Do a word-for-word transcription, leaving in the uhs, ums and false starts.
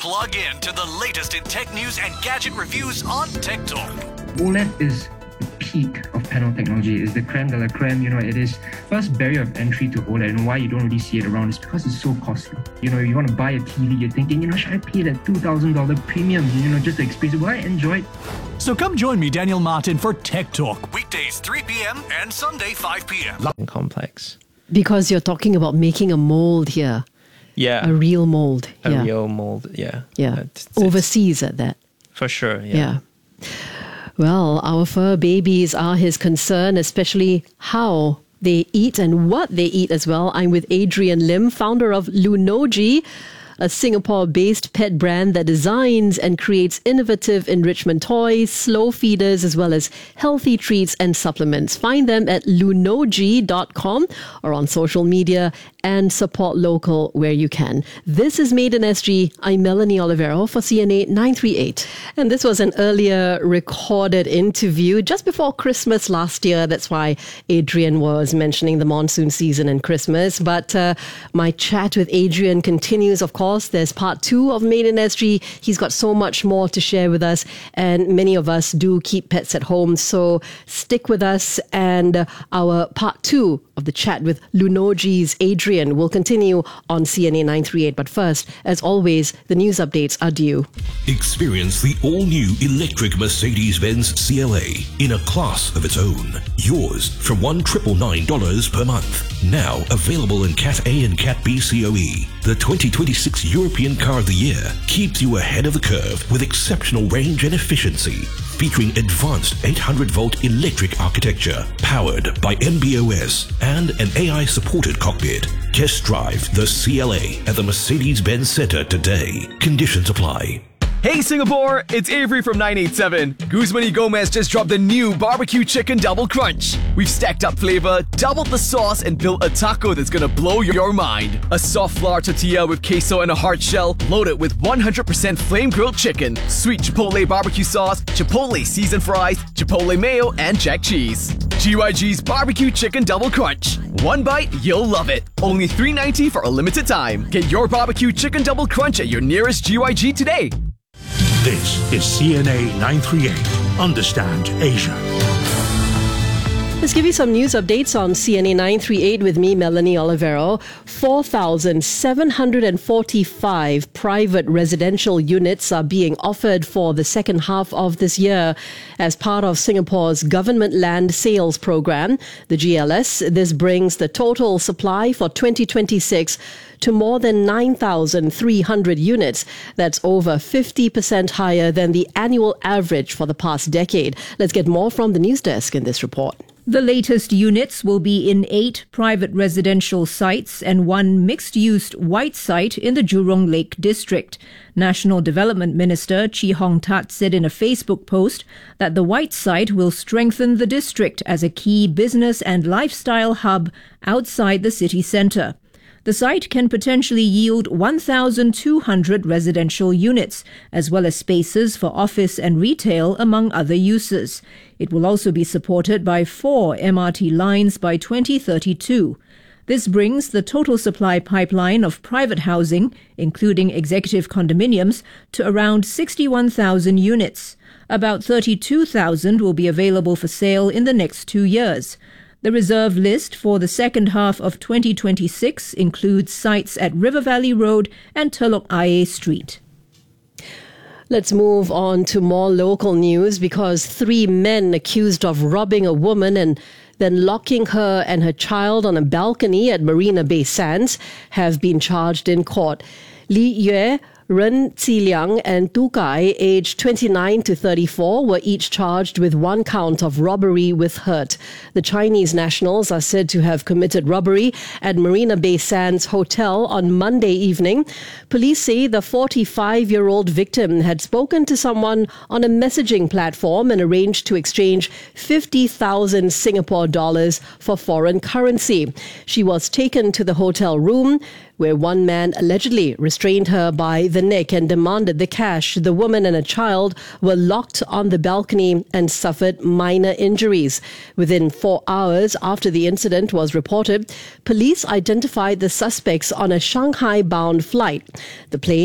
Plug in to the latest in tech news and gadget reviews on Tech Talk. OLED is the peak of panel technology. It's the creme de la creme. You know, it is first barrier of entry to OLED, and why you don't really see it around is because it's so costly. You know, you want to buy a T V, you're thinking, you know, should I pay that two thousand dollars premium, you know, just to experience it? Will I enjoy it? So come join me, Daniel Martin, for Tech Talk, weekdays three p.m. and Sunday five p.m. Complex. Because you're talking about making a mold here. Yeah. A real mold. A yeah. real mold, yeah. Yeah. It's, it's, Overseas at that. For sure, yeah. Yeah. Well, our fur babies are his concern, especially how they eat and what they eat as well. I'm with Adrian Lim, founder of Lunoji, a Singapore-based pet brand that designs and creates innovative enrichment toys, slow feeders, as well as healthy treats and supplements. Find them at lunoji dot com or on social media, and support local where you can. This is Made in S G. I'm Melanie Olivero for C N A nine three eight. And this was an earlier recorded interview just before Christmas last year. That's why Adrian was mentioning the monsoon season and Christmas. But uh, my chat with Adrian continues, of course. There's part two of Made in S G. He's got so much more to share with us. And many of us do keep pets at home. So stick with us. And uh, our part two of the chat with Lunoji's Adrian will continue on C N A nine three eight. But first, as always, the news updates are due. Experience the all-new electric Mercedes-Benz C L A in a class of its own. Yours from one thousand nine hundred ninety-nine dollars per month. Now available in Cat A and Cat B C O E. The twenty twenty-six European Car of the Year keeps you ahead of the curve with exceptional range and efficiency. Featuring advanced eight hundred volt electric architecture, powered by M B O S and an A I-supported cockpit. Test drive the C L A at the Mercedes-Benz Center today. Conditions apply. Hey Singapore, it's Avery from nine eight seven. Guzman y Gomez just dropped the new barbecue chicken double crunch. We've stacked up flavor, doubled the sauce, and built a taco that's gonna blow your mind. A soft flour tortilla with queso and a hard shell, loaded with one hundred percent flame grilled chicken, sweet chipotle barbecue sauce, chipotle seasoned fries, chipotle mayo, and jack cheese. G Y G's barbecue chicken double crunch. One bite, you'll love it. Only three ninety for a limited time. Get your barbecue chicken double crunch at your nearest G Y G today. This is C N A nine three eight. Understand Asia. Let's give you some news updates on C N A nine three eight with me, Melanie Olivero. four thousand seven hundred forty-five private residential units are being offered for the second half of this year as part of Singapore's Government Land Sales Program, the G L S. This brings the total supply for twenty twenty-six to more than nine thousand three hundred units. That's over fifty percent higher than the annual average for the past decade. Let's get more from the news desk in this report. The latest units will be in eight private residential sites and one mixed-use white site in the Jurong Lake district. National Development Minister Chee Hong Tat said in a Facebook post that the white site will strengthen the district as a key business and lifestyle hub outside the city centre. The site can potentially yield one thousand two hundred residential units, as well as spaces for office and retail, among other uses. It will also be supported by four M R T lines by twenty thirty-two. This brings the total supply pipeline of private housing, including executive condominiums, to around sixty-one thousand units. About thirty-two thousand will be available for sale in the next two years. The reserve list for the second half of twenty twenty-six includes sites at River Valley Road and Telok Ayer Street. Let's move on to more local news because three men accused of robbing a woman and then locking her and her child on a balcony at Marina Bay Sands have been charged in court. Li Yue, Ren Ziliang and Tu Kai, aged twenty-nine to thirty-four, were each charged with one count of robbery with hurt. The Chinese nationals are said to have committed robbery at Marina Bay Sands Hotel on Monday evening. Police say the forty-five-year-old victim had spoken to someone on a messaging platform and arranged to exchange fifty thousand Singapore dollars for foreign currency. She was taken to the hotel room, where one man allegedly restrained her by the neck and demanded the cash. The woman and a child were locked on the balcony and suffered minor injuries. Within four hours after the incident was reported, police identified the suspects on a Shanghai-bound flight. The plane